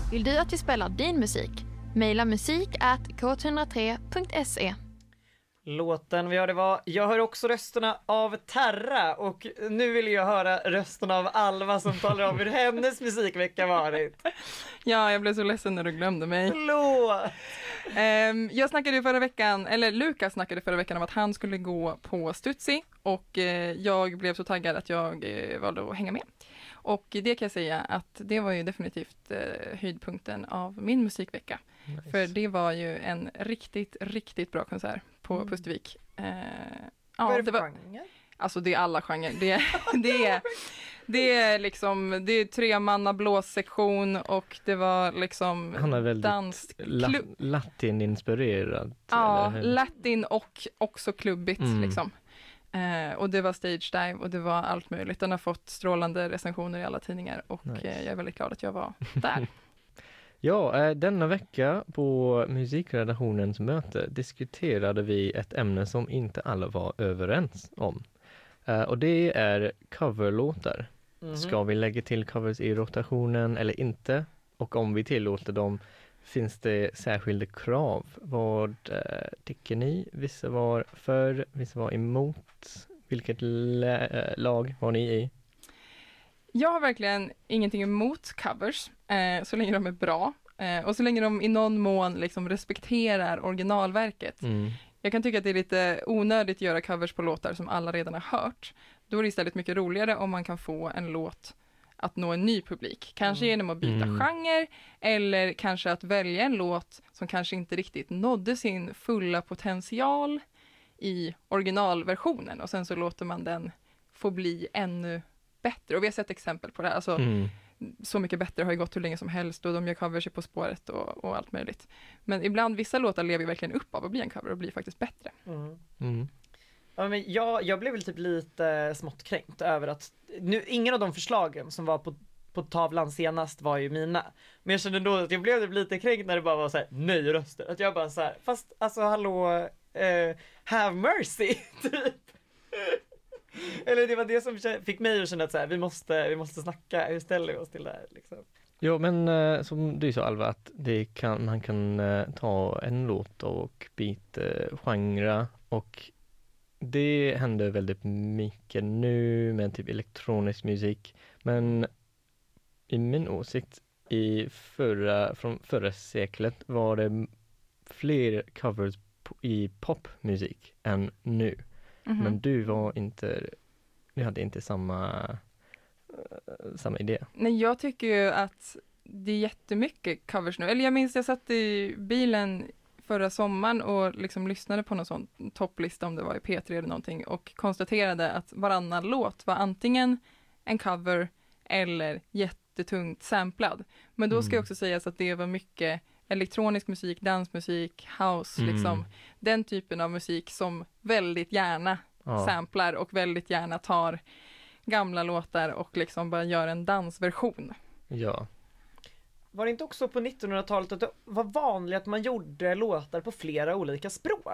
Vill du att vi spelar din musik? Maila musik@k103.se. Låten vi hörde var Jag hör också rösterna av Terra, och nu vill jag höra rösterna av Alva som talar om hur hennes musikvecka varit. Ja, jag blev så ledsen när du glömde mig. Förlåt! Jag snackade ju förra veckan, eller Lukas snackade förra veckan om att han skulle gå på Stutsi, och jag blev så taggad att jag valde att hänga med. Och det kan jag säga att det var ju definitivt höjdpunkten av min musikvecka. Nice. För det var ju en riktigt, riktigt bra konsert på Pustervik. Vad är det det för var, genre? alltså det är alla genrer. Det är liksom, det är 3-manna blåssektion, och det var liksom Han är väldigt latin-inspirerad. Ja, eller? latin och också klubbigt liksom. Och det var stage dive och det var allt möjligt. Den har fått strålande recensioner i alla tidningar, och Nice. jag är väldigt glad att jag var där. Ja, denna vecka på musikredaktionens möte diskuterade vi ett ämne som inte alla var överens om. Och det är coverlåtar. Ska vi lägga till covers i rotationen eller inte? Och om vi tillåter dem, finns det särskilda krav? Vad tycker ni? Vissa var för, vissa var emot. Vilket lag var ni i? Jag har verkligen ingenting emot covers, så länge de är bra. Och så länge de i någon mån liksom respekterar originalverket. Jag kan tycka att det är lite onödigt att göra covers på låtar som alla redan har hört. Då är det istället mycket roligare om man kan få en låt att nå en ny publik. Kanske genom att byta genre, eller kanske att välja en låt som kanske inte riktigt nådde sin fulla potential i originalversionen, och sen så låter man den få bli ännu bättre. Och vi har sett exempel på det här. Alltså, Så mycket bättre har ju gått hur länge som helst, och de gör covers På spåret och allt möjligt. Men ibland, vissa låtar lever verkligen upp av att bli en cover och blir faktiskt bättre. Ja, men jag blev väl typ lite smått kränkt över att nu, ingen av de förslagen som var på tavlan senast var ju mina. Men jag kände då att jag blev lite kränkt när det bara var så här nej-röster. Att jag bara så här, fast alltså hallå, have mercy typ. Eller det var det som fick mig att känna att så här, vi måste snacka, hur ställer vi oss till det här liksom. Ja, men som du sa Alva, att man kan ta en låt och byta genre, och det händer väldigt mycket nu med typ elektronisk musik. Men i min åsikt från förra seklet var det fler covers i popmusik än nu. Men du hade inte samma idé. Nej, jag tycker ju att det är jättemycket covers nu. Eller jag minns, jag satt i bilen förra sommaren och liksom lyssnade på någon sån topplista, om det var i P3 eller någonting, och konstaterade att varannan låt var antingen en cover eller jättetungt samplad. Men då ska jag också säga att det var mycket elektronisk musik, dansmusik, house, liksom den typen av musik som väldigt gärna samplar och väldigt gärna tar gamla låtar och liksom bara gör en dansversion. Ja. Var det inte också på 1900-talet att det var vanligt att man gjorde låtar på flera olika språk?